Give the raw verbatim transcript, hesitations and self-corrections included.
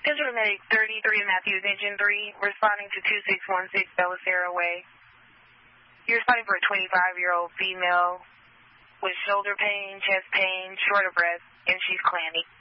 Digital Medic thirty-three Matthews Engine three, responding to two six one six Belisara Way. You're responding for a twenty-five-year-old female with shoulder pain, chest pain, short of breath, and she's clammy.